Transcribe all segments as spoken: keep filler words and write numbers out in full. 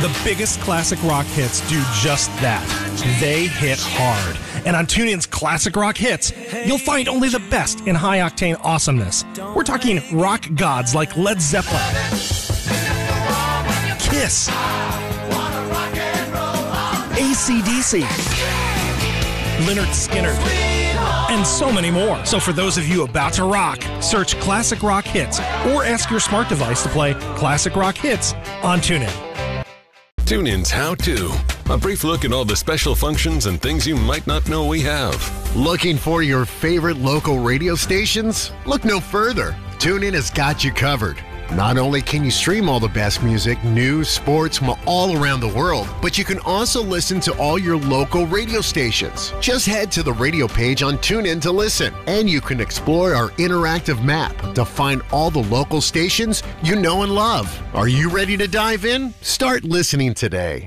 The biggest classic rock hits do just that. They hit hard. And on TuneIn's Classic Rock Hits, you'll find only the best in high-octane awesomeness. We're talking rock gods like Led Zeppelin, Kiss, A C D C, Lynyrd Skynyrd, and so many more. So for those of you about to rock, search Classic Rock Hits or ask your smart device to play Classic Rock Hits on TuneIn. TuneIn's How To. A brief look at all the special functions and things you might not know we have. Looking for your favorite local radio stations? Look no further. TuneIn has got you covered. Not only can you stream all the best music, news, sports from all around the world, but you can also listen to all your local radio stations. Just head to the radio page on TuneIn to listen, and you can explore our interactive map to find all the local stations you know and love. Are you ready to dive in? Start listening today.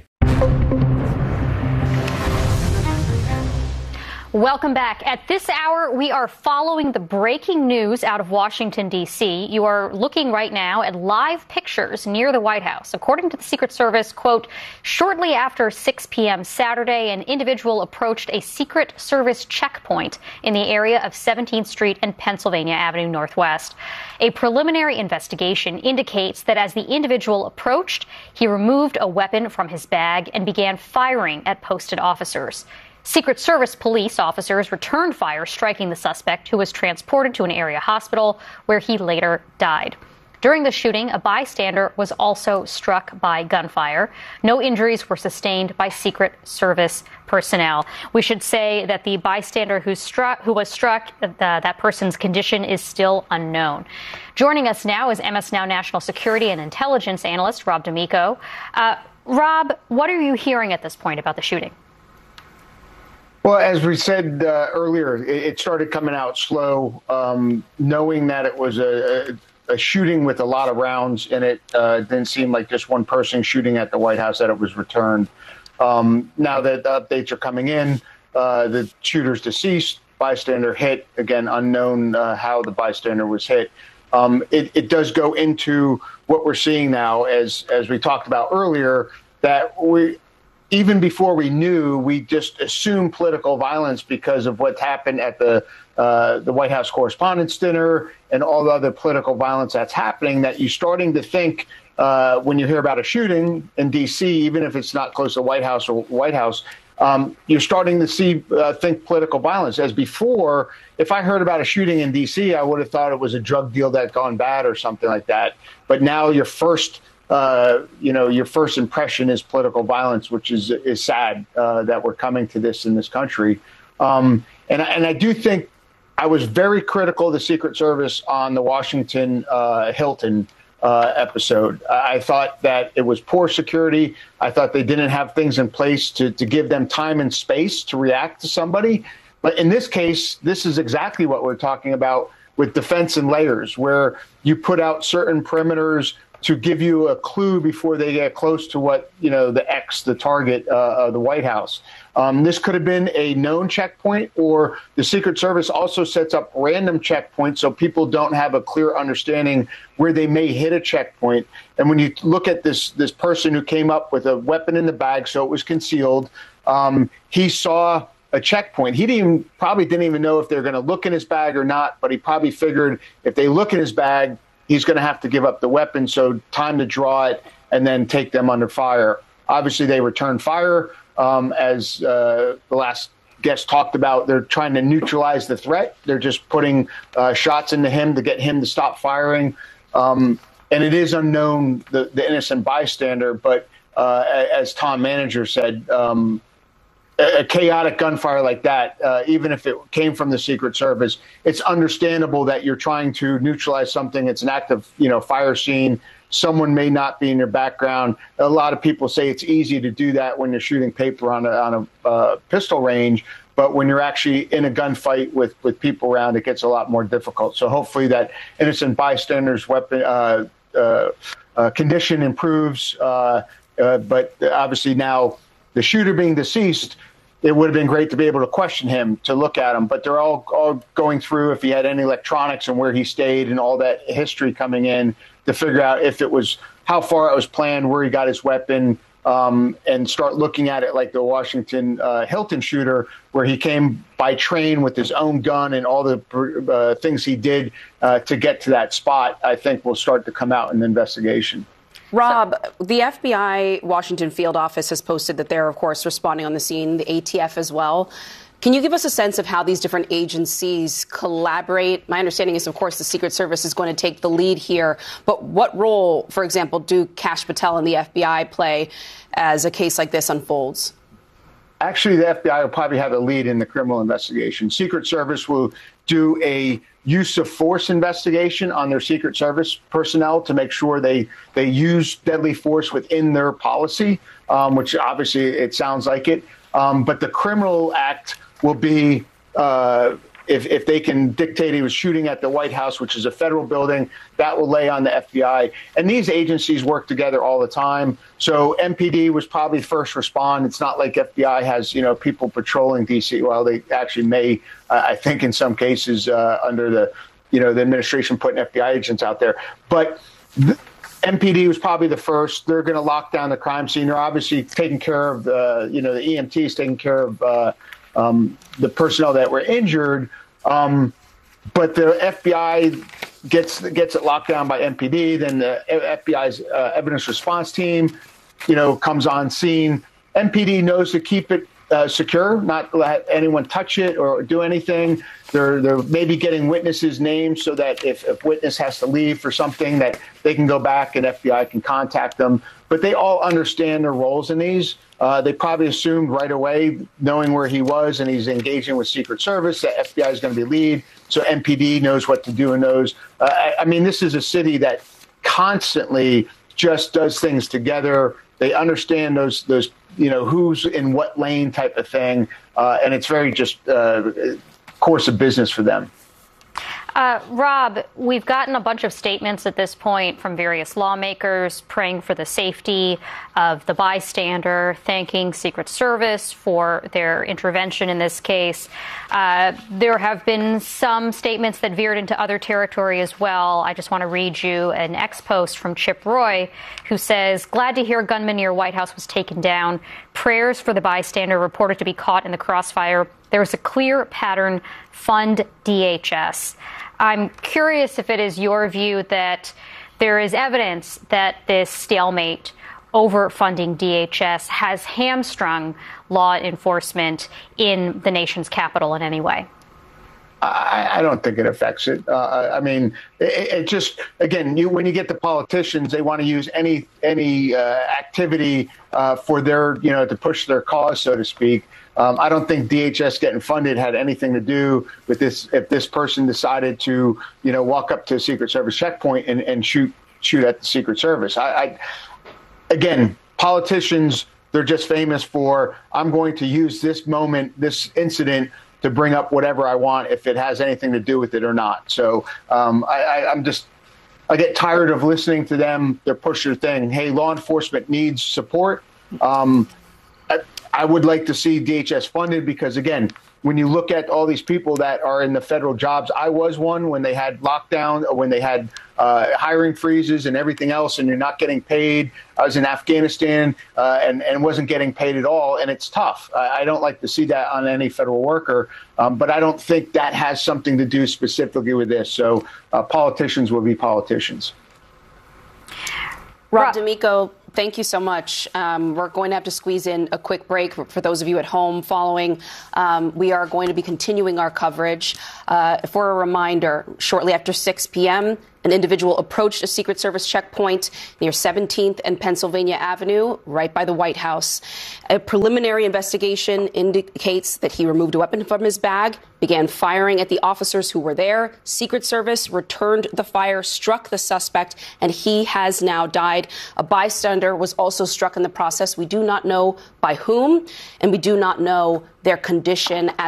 Welcome back. At this hour, we are following the breaking news out of Washington, D C. You are looking right now at live pictures near the White House. According to the Secret Service, quote, shortly after six p.m. Saturday, an individual approached a Secret Service checkpoint in the area of seventeenth Street and Pennsylvania Avenue Northwest. A preliminary investigation indicates that as the individual approached, he removed a weapon from his bag and began firing at posted officers. Secret Service police officers returned fire, striking the suspect, who was transported to an area hospital where he later died. During the shooting, a bystander was also struck by gunfire. No injuries were sustained by Secret Service personnel. We should say that the bystander who struck, who was struck, uh, that person's condition is still unknown. Joining us now is M S Now national security and intelligence analyst Rob D'Amico. Uh, Rob, what are you hearing at this point about the shooting? Well, as we said uh, earlier, it, it started coming out slow, um, knowing that it was a, a, a shooting with a lot of rounds in it. Uh, it didn't seem like just one person shooting at the White House, that it was returned. Um, now that the updates are coming in, uh, the shooter's deceased, bystander hit, again, unknown uh, how the bystander was hit. Um, it, it does go into what we're seeing now, as as we talked about earlier, that we... even before we knew, we just assumed political violence because of what happened at the uh, the White House Correspondents' Dinner and all the other political violence that's happening, that you're starting to think uh, when you hear about a shooting in D C, even if it's not close to White House or White House, um, you're starting to see uh, think political violence. As before, if I heard about a shooting in D C, I would have thought it was a drug deal that gone bad or something like that. But now your first Uh, you know, your first impression is political violence, which is is sad uh, that we're coming to this in this country. Um, and, and I do think I was very critical of the Secret Service on the Washington uh, Hilton uh, episode. I thought that it was poor security. I thought they didn't have things in place to, to give them time and space to react to somebody. But in this case, this is exactly what we're talking about with defense and layers, where you put out certain perimeters to give you a clue before they get close to what, you know, the X, the target uh, of the White House. Um, this could have been a known checkpoint, or the Secret Service also sets up random checkpoints so people don't have a clear understanding where they may hit a checkpoint. And when you look at this this person who came up with a weapon in the bag, so it was concealed, um, he saw a checkpoint. He didn't even, probably didn't even know if they're going to look in his bag or not, but he probably figured if they look in his bag, he's going to have to give up the weapon, so time to draw it and then take them under fire. Obviously, they returned fire. Um, as uh, the last guest talked about, they're trying to neutralize the threat. They're just putting uh, shots into him to get him to stop firing. Um, and it is unknown, the, the innocent bystander, but uh, as Tom Manager said, um, a chaotic gunfire like that, uh, even if it came from the Secret Service, it's understandable that you're trying to neutralize something. It's an active, you know, fire scene. Someone may not be in your background. A lot of people say it's easy to do that when you're shooting paper on a, on a uh, pistol range. But when you're actually in a gunfight with, with people around, it gets a lot more difficult. So hopefully that innocent bystander's weapon uh, uh, uh, condition improves. Uh, uh, but obviously now the shooter being deceased, it would have been great to be able to question him, to look at him. But they're all, all going through if he had any electronics and where he stayed and all that history coming in to figure out if it was how far it was planned, where he got his weapon, um, and start looking at it like the Washington uh, Hilton shooter, where he came by train with his own gun and all the uh, things he did uh, to get to that spot, I think will start to come out in the investigation. Rob, the F B I Washington field office has posted that they're, of course, responding on the scene, the A T F as well. Can you give us a sense of how these different agencies collaborate? My understanding is, of course, the Secret Service is going to take the lead here. But what role, for example, do Kash Patel and the F B I play as a case like this unfolds? Actually, the F B I will probably have a lead in the criminal investigation. Secret Service will do a use of force investigation on their Secret Service personnel to make sure they they use deadly force within their policy, um, which obviously it sounds like it. Um, but the criminal act will be uh, if, if they can dictate he was shooting at the White House, which is a federal building, that will lay on the F B I. And these agencies work together all the time. So M P D was probably first respond. It's not like F B I has, you know, people patrolling D C. Well, they actually may, uh, I think in some cases uh, under the, you know, the administration putting F B I agents out there. But th- M P D was probably the first. They're going to lock down the crime scene. They're obviously taking care of the, you know, the E M Ts taking care of uh, um, the personnel that were injured. Um, but the F B I gets gets it locked down by M P D. Then the F B I's uh, evidence response team, you know, comes on scene. M P D knows to keep it uh, secure, not let anyone touch it or do anything. They're they're maybe getting witnesses' names so that if a witness has to leave for something, that they can go back and F B I can contact them. But they all understand their roles in these. Uh, they probably assumed right away, knowing where he was and he's engaging with Secret Service, that F B I is going to be lead. So M P D knows what to do and knows. Uh, I, I mean, this is a city that constantly just does things together. They understand those those you know who's in what lane type of thing, uh, and it's very just uh, course of business for them. Uh, Rob, we've gotten a bunch of statements at this point from various lawmakers praying for the safety of the bystander, thanking Secret Service for their intervention in this case. Uh, there have been some statements that veered into other territory as well. I just want to read you an ex-post from Chip Roy, who says, "Glad to hear gunman near White House was taken down. Prayers for the bystander reported to be caught in the crossfire. There is a clear pattern. Fund D H S." I'm curious if it is your view that there is evidence that this stalemate over funding D H S has hamstrung law enforcement in the nation's capital in any way. I, I don't think it affects it. Uh, I mean, it, it just, again, you, when you get the politicians, they want to use any any uh, activity uh, for their, you know, to push their cause, so to speak. Um, I don't think D H S getting funded had anything to do with this. If this person decided to, you know, walk up to a Secret Service checkpoint and, and shoot shoot at the Secret Service. I, I again, politicians, they're just famous for, I'm going to use this moment, this incident, to bring up whatever I want, if it has anything to do with it or not. So um, I, I, I'm just, I get tired of listening to them. They're push their thing. Hey, law enforcement needs support. Um, I, I would like to see D H S funded because, again, when you look at all these people that are in the federal jobs, I was one when they had lockdown, or when they had uh, hiring freezes and everything else, and you're not getting paid. I was in Afghanistan uh, and, and wasn't getting paid at all, and it's tough. I, I don't like to see that on any federal worker, um, but I don't think that has something to do specifically with this. So uh, politicians will be politicians. Rob D'Amico, thank you so much. Um, we're going to have to squeeze in a quick break for those of you at home following. Um, we are going to be continuing our coverage. Uh, for a reminder, shortly after six p.m., an individual approached a Secret Service checkpoint near seventeenth and Pennsylvania Avenue, right by the White House. A preliminary investigation indicates that he removed a weapon from his bag, began firing at the officers who were there. Secret Service returned the fire, struck the suspect, and he has now died. A bystander was also struck in the process. We do not know by whom, and we do not know their condition at